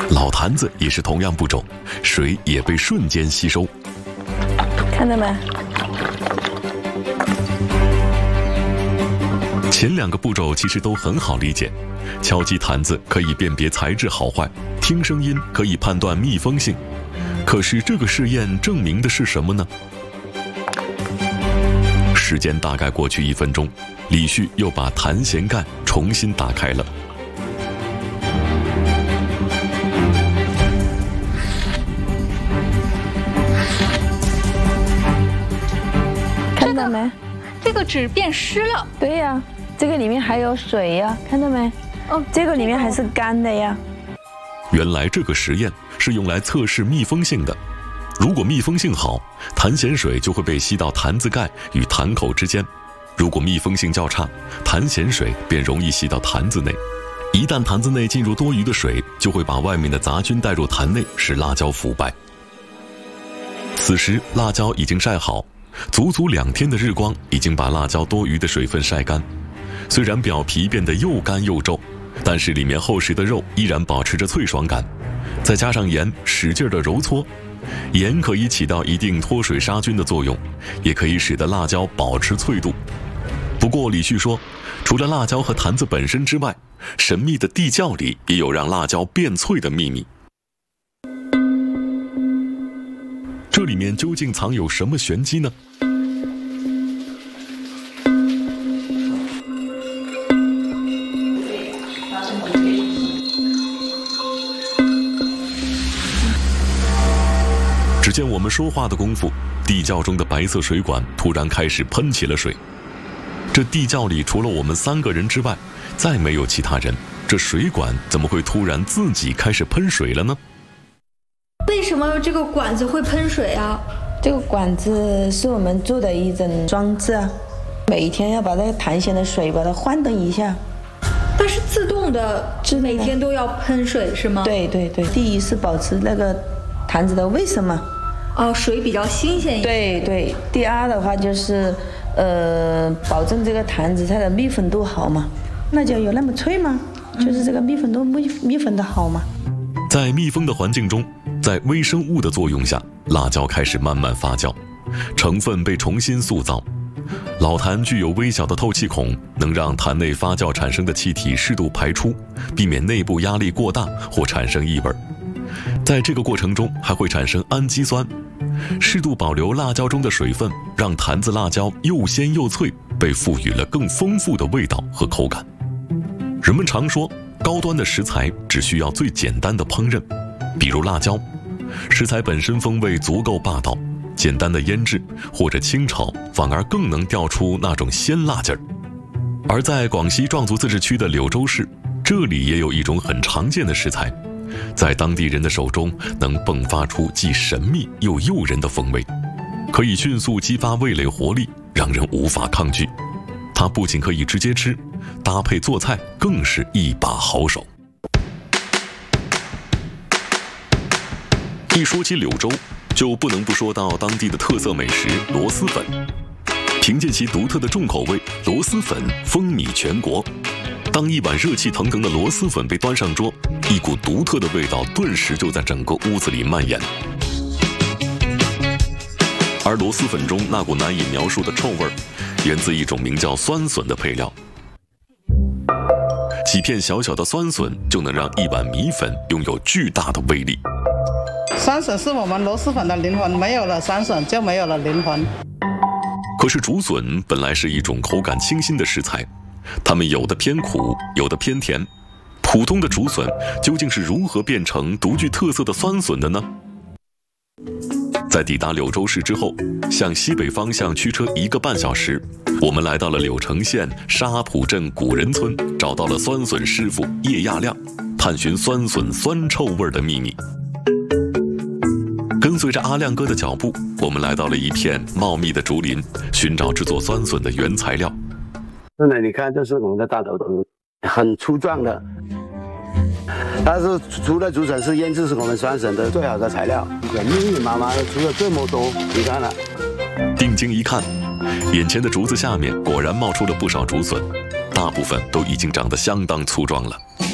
老坛子也是同样步骤，水也被瞬间吸收。 看到没？ 前两个步骤其实都很好理解，敲击坛子可以辨别材质好坏，听声音可以判断密封性。可是这个试验证明的是什么呢？时间大概过去1分钟，李旭又把坛衔盖重新打开了。 看到没？ 这个纸变湿了。 对呀，这个里面还有水呀，看到没？哦，这个里面还是干的呀。 原来这个实验是用来测试密封性的。如果密封性好，坛衔水就会被吸到坛子盖与坛口之间；如果密封性较差，坛衔水便容易吸到坛子内。一旦坛子内进入多余的水，就会把外面的杂菌带入坛内，使辣椒腐败。此时辣椒已经晒好，足足2天的日光已经把辣椒多余的水分晒干。虽然表皮变得又干又皱，但是里面厚实的肉依然保持着脆爽感。再加上盐，使劲的揉搓，盐可以起到一定脱水杀菌的作用，也可以使得辣椒保持脆度。不过李旭说，除了辣椒和坛子本身之外，神秘的地窖里也有让辣椒变脆的秘密。这里面究竟藏有什么玄机呢？只见我们说话的功夫，地窖中的白色水管突然开始喷起了水。这地窖里除了我们3个人之外，再没有其他人，这水管怎么会突然自己开始喷水了呢？ 为什么这个管子会喷水啊？ 这个管子是我们做的一种装置啊，每天要把这个坛衔的水把它换动一下。 它是自动的，每天都要喷水是吗？ 对对对，第一是保持那个坛子的卫生嘛。 哦，水比较新鲜一点。 对对，第二的话就是，保证这个坛子它的密封度好嘛。辣椒有那么脆吗？就是这个密封度密封的好嘛。 在密封的环境中，在微生物的作用下，辣椒开始慢慢发酵，成分被重新塑造。老坛具有微小的透气孔，能让坛内发酵产生的气体适度排出，避免内部压力过大或产生异味。在这个过程中还会产生氨基酸，适度保留辣椒中的水分，让坛子辣椒又鲜又脆，被赋予了更丰富的味道和口感。人们常说，高端的食材只需要最简单的烹饪，比如辣椒，食材本身风味足够霸道，简单的腌制或者清炒反而更能调出那种鲜辣劲儿。而在广西壮族自治区的柳州市，这里也有一种很常见的食材，在当地人的手中能迸发出既神秘又诱人的风味，可以迅速激发味蕾活力，让人无法抗拒。它不仅可以直接吃，搭配做菜更是一把好手。一说起柳州，就不能不说到当地的特色美食螺蛳粉。凭借其独特的重口味，螺蛳粉风靡全国。当一碗热气腾腾的螺蛳粉被端上桌，一股独特的味道顿时就在整个屋子里蔓延。而螺蛳粉中那股难以描述的臭味，源自一种名叫酸笋的配料。几片小小的酸笋就能让一碗米粉拥有巨大的威力。 酸笋是我们螺蛳粉的灵魂，没有了酸笋就没有了灵魂。 可是竹笋本来是一种口感清新的食材，它们有的偏苦，有的偏甜。普通的竹笋究竟是如何变成独具特色的酸笋的呢？在抵达柳州市之后，向西北方向驱车1个半小时，我们来到了柳城县沙浦镇古人村，找到了酸笋师傅叶亚亮，探寻酸笋酸臭味的秘密。跟随着阿亮哥的脚步，我们来到了一片茂密的竹林，寻找制作酸笋的原材料。 真的，你看，这是我们的大头竹，很粗壮的。但是除了竹笋是腌制是我们酸笋的最好的材料，密密麻麻的，除了这么多，你看了。 定睛一看，眼前的竹子下面果然冒出了不少竹笋，大部分都已经长得相当粗壮了。